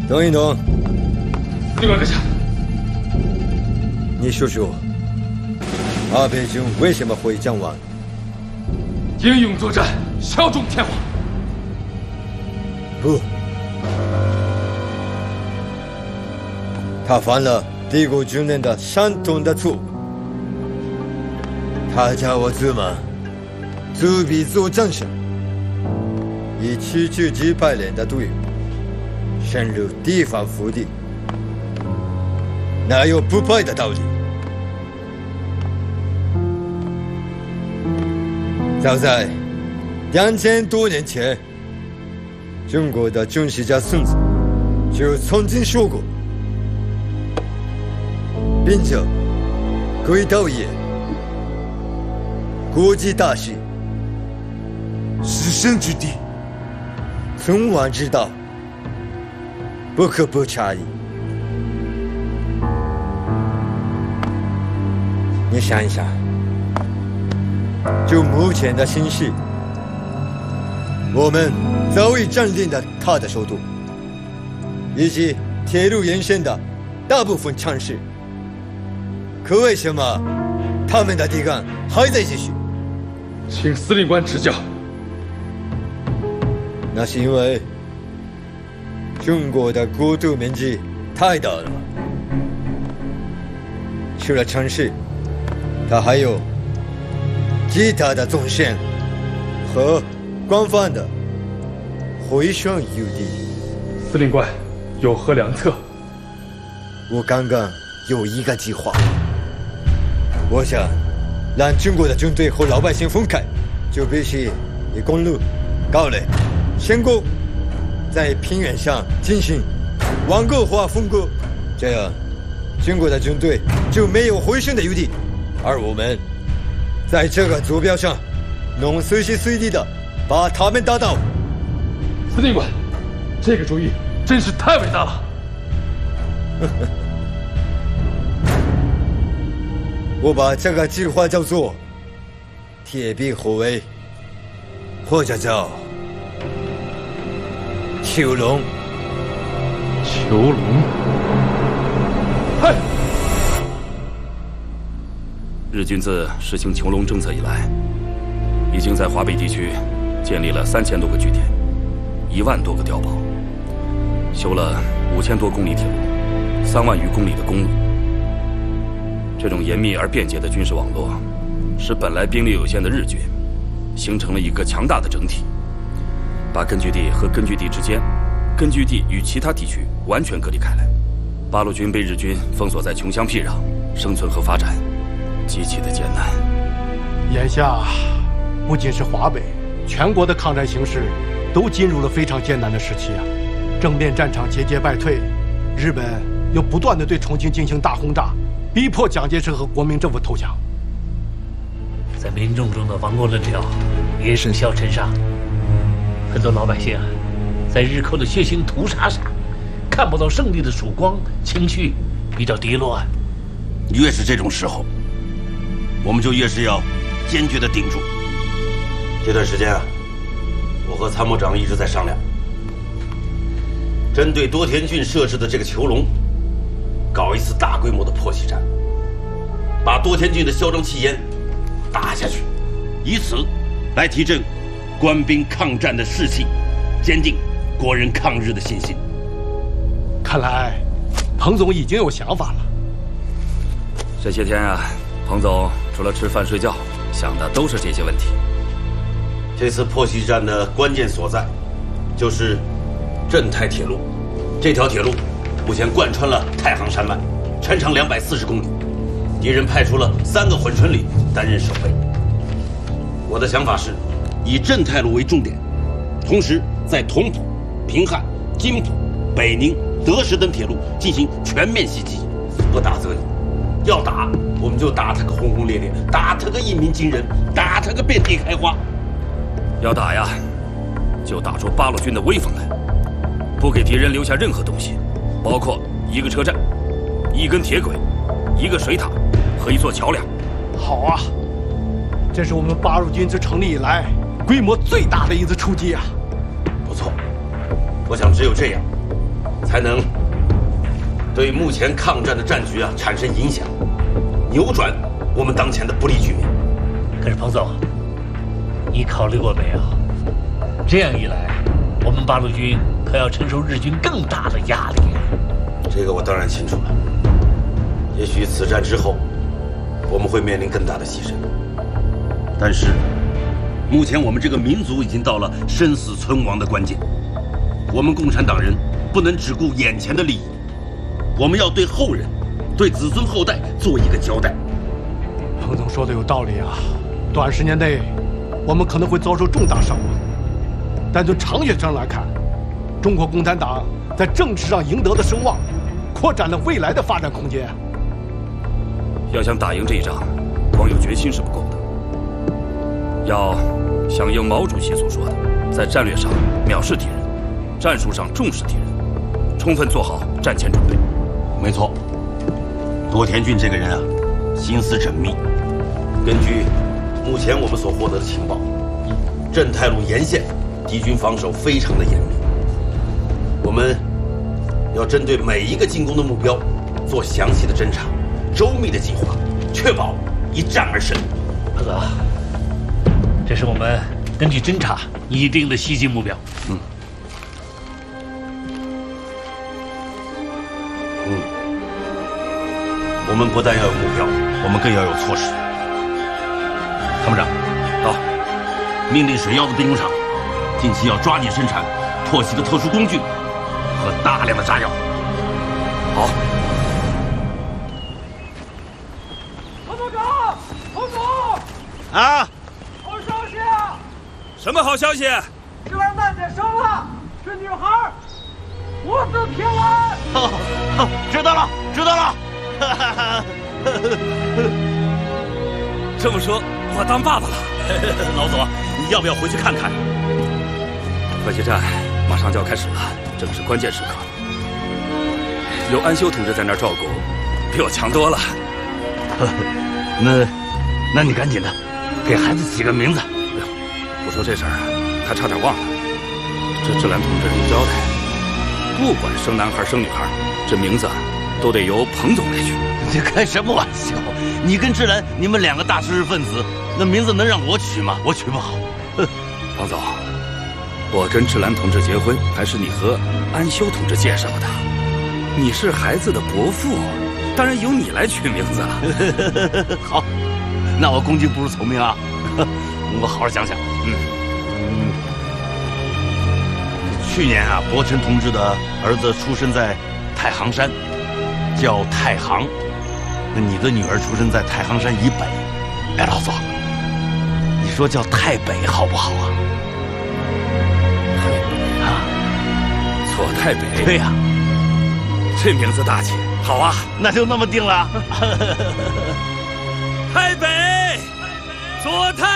等一等， 司令官阁下， 你说说，阿北军为什么会将亡？ 英勇作战，效忠天皇。 不，他犯了帝国军人的相同的错误。他叫我怎么自比作战时，以区区几百人的队伍深入敌方腹地，哪有不败的道理？早在2000多年前，中国的军事家孙子就曾经说过：“兵者，诡道也。国际大事， 是生之地， 存亡之道，不可不察矣。”你想一想，就目前的形势，我们早已占领了他的首都，以及铁路沿线的大部分城市。可为什么他们的敌港还在继续？ 请司令官指教。 那是因为中国的国土面积太大了，除了城市，它还有其他的纵线和广泛的回旋余地。 司令官有何良策？ 我刚刚有一个计划，我想让中国的军队和老百姓分开，就必须以公路、高垒、先攻，在平原上进行网格化分割，这样中国的军队就没有回旋的余地，而我们在这个坐标上能随时随地的把他们打倒。 司令官，这个主意真是太伟大了。 我把这个计划叫做铁壁后围，或者叫囚笼。 囚笼。嗨！ 日军自实行囚笼政策以来，已经在华北地区建立了3000多个据点，1万多个碉堡，修了5000多公里铁路，3万余公里的公路。这种严密而便捷的军事网络，使本来兵力有限的日军形成了一个强大的整体，把根据地和根据地之间、根据地与其他地区完全隔离开来。八路军被日军封锁在穷乡僻壤，生存和发展极其的艰难。 眼下不仅是华北，全国的抗战形势都进入了非常艰难的时期啊！正面战场节节败退，日本又不断地对重庆进行大轰炸，逼迫蒋介石和国民政府投降。 在民众中的亡国论调也是消沉上，很多老百姓在日寇的血腥屠杀上看不到胜利的曙光，情绪比较低落。 越是这种时候，我们就越是要坚决地顶住。这段时间啊，我和参谋长一直在商量，针对多田郡设置的这个囚笼，搞一次大规模的破袭战，把多田郡的嚣张气焰打下去，以此来提振官兵抗战的士气，坚定国人抗日的信心。 看来彭总已经有想法了。 这些天啊，彭总除了吃饭睡觉，想的都是这些问题。 这次破袭战的关键所在，就是镇太铁路。这条铁路目前贯穿了太行山脉，全长240公里。敌人派出了3个混纯旅担任守备。我的想法是，以镇太路为重点，同时在同蒲、平汉、津浦、北宁、德石等铁路进行全面袭击，不打则已。要打，我们就打他个轰轰烈烈，打他个一鸣惊人，打他个遍地开花。 要打呀，就打出八路军的威风来，不给敌人留下任何东西，包括一个车站、一根铁轨、一个水塔和一座桥梁。 好啊，这是我们八路军自成立以来规模最大的一次出击啊！ 不错，我想只有这样， 才能对目前抗战的战局产生影响，扭转我们当前的不利局面。 可是彭总，你考虑过没有？这样一来，我们八路军可要承受日军更大的压力。 这个我当然清楚了。也许此战之后，我们会面临更大的牺牲。但是，目前我们这个民族已经到了生死存亡的关键。我们共产党人不能只顾眼前的利益，我们要对后人、对子孙后代做一个交代。 彭总说的有道理啊，短时间内我们可能会遭受重大伤亡，但从长远上来看，中国共产党在政治上赢得的声望，扩展了未来的发展空间。 要想打赢这一仗，光有决心是不够的，要响应毛主席所说的，在战略上藐视敌人，战术上重视敌人，充分做好战前准备。 没错，多田骏这个人心思缜密。根据目前我们所获得的情报，镇泰路沿线敌军防守非常的严密，我们要针对每一个进攻的目标做详细的侦查，周密的计划，确保一战而胜。 彭总，这是我们根据侦查拟定的西进目标。 我们不但要有目标，我们更要有措施。参谋长，到，命令水药的兵工厂，近期要抓紧生产破袭的特殊工具和大量的炸药。好。 参谋长，彭总， 啊， 好消息啊！ 什么好消息？ 这儿难姐生了，是女孩，我的天啊！ 知道了，知道了。 这么说，我当爸爸了。 老左，你要不要回去看看？ 突击战马上就要开始了，正是关键时刻。有安修同志在那儿照顾，比我强多了。 那你赶紧的，给孩子起个名字。 不说这事儿，还差点忘了。这志兰同志交代，不管生男孩生女孩，这名字都得由彭总来取。 你开什么玩笑？你跟志兰，你们两个大知识分子，那名字能让我取吗？我取不好。 彭总，我跟志兰同志结婚，还是你和安修同志介绍的。你是孩子的伯父，当然由你来取名字了。 好，那我恭敬不如从命啊。我好好想想。去年伯辰同志的儿子出生在太行山，叫太行。那你的女儿出生在太行山以北，哎，老左，你说叫太北好不好啊？ 左太北。 对呀， 这名字大气，好啊， 那就那么定了。 太北，左太